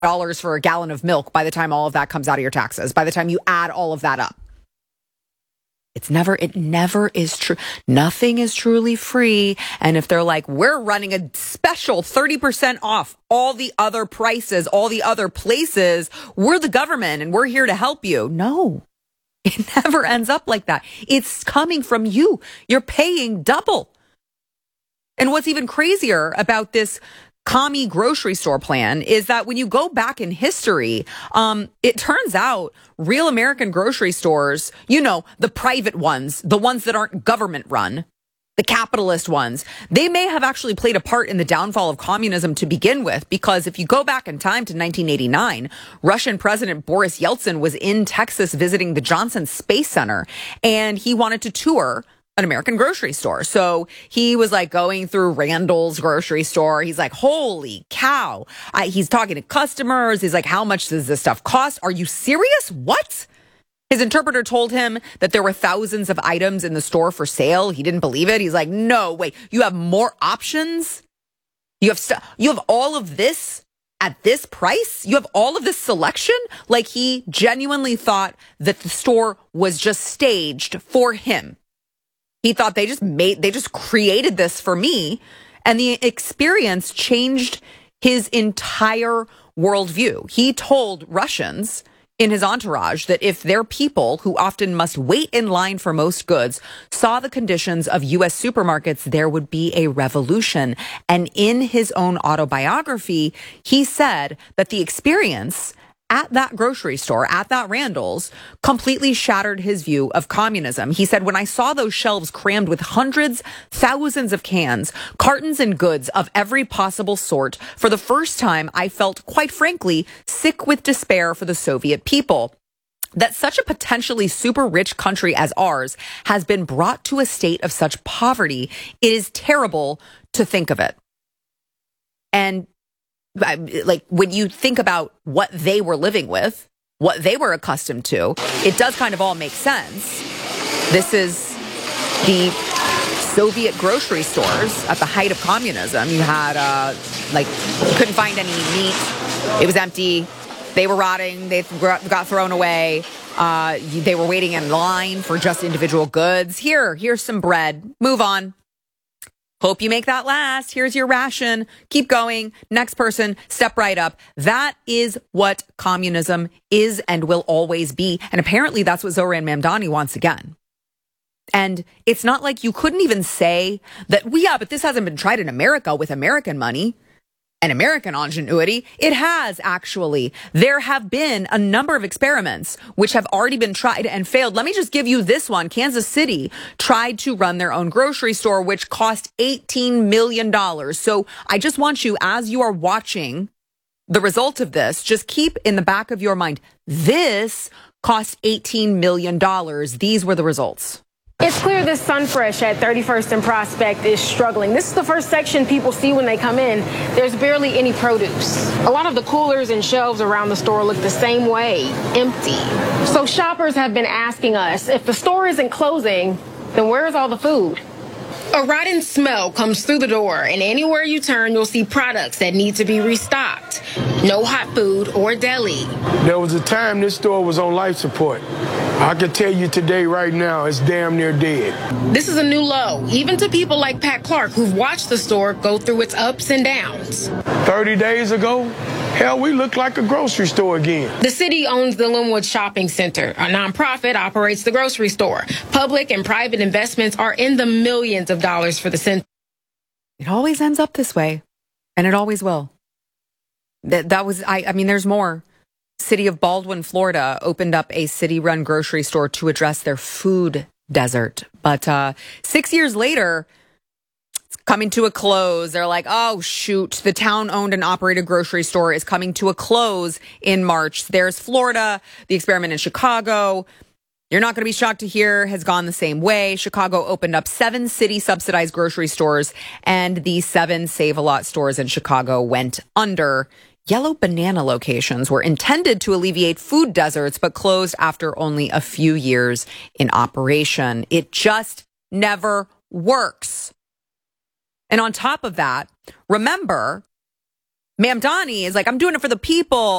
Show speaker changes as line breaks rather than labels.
dollars for a gallon of milk by the time all of that comes out of your taxes, by the time you add all of that up. It never is true. Nothing is truly free. And if they're like, we're running a special 30% off all the other prices, all the other places, we're the government and we're here to help you. No, it never ends up like that. It's coming from you. You're paying double. And what's even crazier about this commie grocery store plan is that when you go back in history, it turns out real American grocery stores, the private ones, the ones that aren't government run, the capitalist ones, they may have actually played a part in the downfall of communism to begin with, because if you go back in time to 1989, Russian President Boris Yeltsin was in Texas visiting the Johnson Space Center, and he wanted to tour an American grocery store. So he was like going through Randall's grocery store. He's like, holy cow. He's talking to customers. He's like, how much does this stuff cost? Are you serious? What? His interpreter told him that there were thousands of items in the store for sale. He didn't believe it. He's like, no, wait, you have more options? You have all of this at this price? You have all of this selection? Like, he genuinely thought that the store was just staged for him. He thought they just created this for me. And the experience changed his entire worldview. He told Russians in his entourage that if their people, who often must wait in line for most goods, saw the conditions of U.S. supermarkets, there would be a revolution. And in his own autobiography, he said that the experience at that grocery store, at that Randall's, completely shattered his view of communism. He said, when I saw those shelves crammed with hundreds, thousands of cans, cartons and goods of every possible sort, for the first time, I felt, quite frankly, sick with despair for the Soviet people. That such a potentially super rich country as ours has been brought to a state of such poverty, it is terrible to think of it. And like, when you think about what they were living with, what they were accustomed to, it does kind of all make sense. This is the Soviet grocery stores at the height of communism. You had, you couldn't find any meat. It was empty. They were rotting. They got thrown away. They were waiting in line for just individual goods. Here's some bread. Move on. Hope you make that last. Here's your ration. Keep going. Next person, step right up. That is what communism is and will always be. And apparently that's what Zohran Mamdani wants again. And it's not like you couldn't even say that, but this hasn't been tried in America with American money and American ingenuity. It has, actually. There have been a number of experiments which have already been tried and failed. Let me just give you this one. Kansas City tried to run their own grocery store, which cost $18 million. So I just want you, as you are watching the result of this, just keep in the back of your mind, this cost $18 million. These were the results.
It's clear this Sunfresh at 31st and Prospect is struggling. This is the first section people see when they come in. There's barely any produce. A lot of the coolers and shelves around the store look the same way, empty. So shoppers have been asking us, if the store isn't closing, then where's all the food? A rotten smell comes through the door, and anywhere you turn, you'll see products that need to be restocked. No hot food or deli.
There was a time this store was on life support. I can tell you today, right now, it's damn near dead.
This is a new low, even to people like Pat Clark, who've watched the store go through its ups and downs.
30 days ago, hell, we look like a grocery store again.
The city owns the Linwood Shopping Center. A nonprofit operates the grocery store. Public and private investments are in the millions of dollars for the center.
It always ends up this way, and it always will. There's more. City of Baldwin, Florida, opened up a city-run grocery store to address their food desert. But 6 years later, it's coming to a close. They're like, oh, shoot, the town-owned and operated grocery store is coming to a close in March. There's Florida, the experiment in Chicago. You're not going to be shocked to hear has gone the same way. Chicago opened up 7 city-subsidized grocery stores, and the 7 Save-A-Lot stores in Chicago went under. Yellow Banana locations were intended to alleviate food deserts, but closed after only a few years in operation. It just never works. And on top of that, remember, Mamdani is like, I'm doing it for the people.